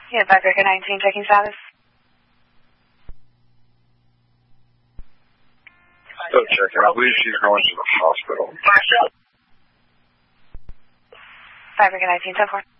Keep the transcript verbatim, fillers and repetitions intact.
Yeah, Vibrator nineteen, checking status. Still checking. I believe she's going to the hospital. Vibrator nineteen, ten four.